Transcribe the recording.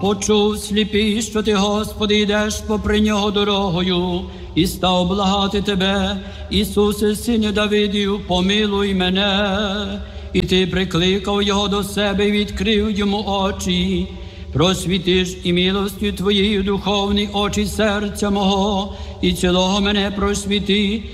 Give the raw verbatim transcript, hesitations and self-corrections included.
почув сліпий, що ти, Господи, йдеш попри нього дорогою, і став благати тебе, Ісусе, Сине Давидів, помилуй мене. І ти прикликав його до себе і відкрив йому очі. Просвітиш і милостю Твоєю духовні очі серця мого, і цілого мене просвіти,